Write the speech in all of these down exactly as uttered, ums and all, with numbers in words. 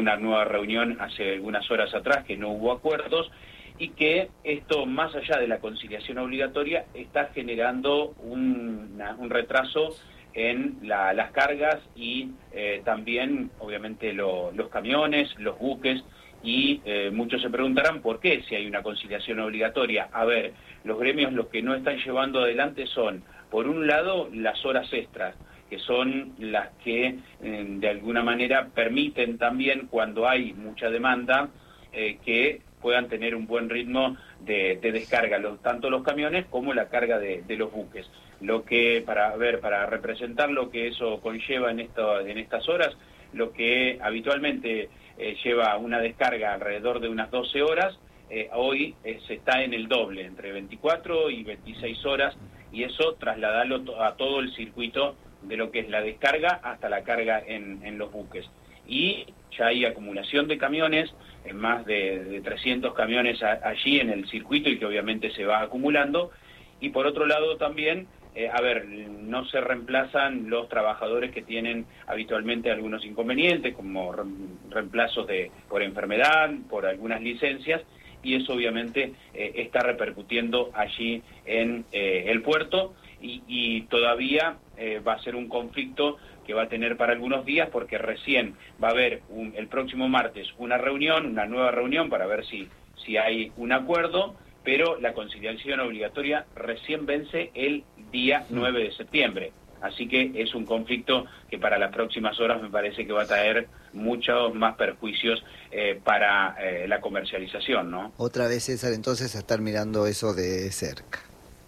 una nueva reunión hace algunas horas atrás, que no hubo acuerdos, y que esto, más allá de la conciliación obligatoria, está generando un, una, un retraso en la, las cargas y eh, también, obviamente, lo, los camiones, los buques, y eh, muchos se preguntarán por qué si hay una conciliación obligatoria. A ver, los gremios los que no están llevando adelante son, por un lado, las horas extras, que son las que eh, de alguna manera permiten también, cuando hay mucha demanda, eh, que puedan tener un buen ritmo de, de descarga, los, tanto los camiones como la carga de, de los buques. Lo que, para ver, para representar lo que eso conlleva en, esto, en estas horas, lo que habitualmente eh, lleva una descarga alrededor de unas doce horas, eh, hoy eh, se está en el doble, entre veinticuatro y veintiséis horas, y eso trasladarlo to a todo el circuito de lo que es la descarga hasta la carga en, en los buques. Y ya hay acumulación de camiones, en más de, de trescientos camiones a, allí en el circuito, y que obviamente se va acumulando. Y por otro lado también, eh, a ver, no se reemplazan los trabajadores que tienen habitualmente algunos inconvenientes, como re reemplazos de, por enfermedad, por algunas licencias, y eso obviamente eh, está repercutiendo allí en eh, el puerto, y, y todavía eh, va a ser un conflicto que va a tener para algunos días, porque recién va a haber un, el próximo martes una reunión, una nueva reunión para ver si, si hay un acuerdo, pero la conciliación obligatoria recién vence el día nueve de septiembre. Así que es un conflicto que para las próximas horas me parece que va a traer muchos más perjuicios eh, para eh, la comercialización, ¿no? Otra vez, César, entonces a estar mirando eso de cerca.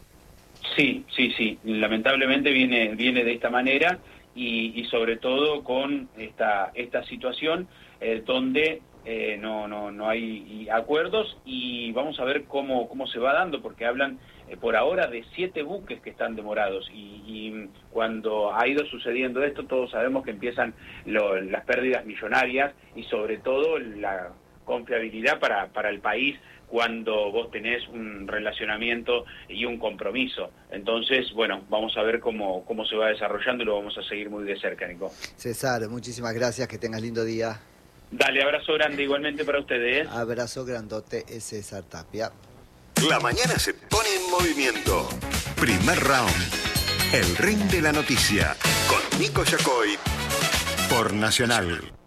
Sí, sí, sí. Lamentablemente viene, viene de esta manera, y, y sobre todo con esta, esta situación eh, donde eh, no, no, no hay acuerdos, y vamos a ver cómo, cómo se va dando, porque hablan eh, por ahora de siete buques que están demorados, y, y cuando ha ido sucediendo esto, todos sabemos que empiezan lo, las pérdidas millonarias, y sobre todo la confiabilidad para, para el país, cuando vos tenés un relacionamiento y un compromiso. Entonces, bueno, vamos a ver cómo, cómo se va desarrollando, y lo vamos a seguir muy de cerca, Nico. César, muchísimas gracias, que tengas lindo día. Dale, abrazo grande igualmente para ustedes. Abrazo grandote, es César Tapia. La mañana se pone en movimiento. Primer round. El ring de la noticia. Con Nico Yacoy. Por Nacional.